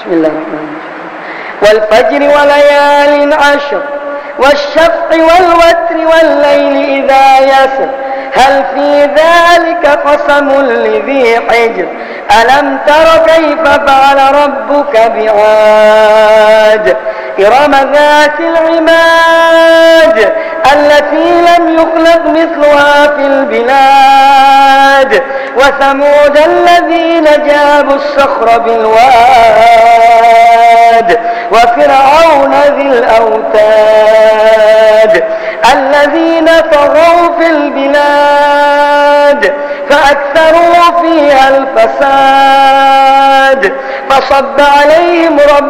بسم الله الرحمن الرحيم. والفجر وليال عشر والشفع والوتر والليل إذا يسر هل في ذلك قسم لذي حجر ألم تر كيف فعل ربك بعاد إرم ذات العماد التي لم يخلق مثلها في البلاد وثمود الذين جابوا الصخر بالواد وفرعون ذي الأوتاد الذين طغوا في البلاد فأكثروا فيها الفساد فصب عليهم ربهم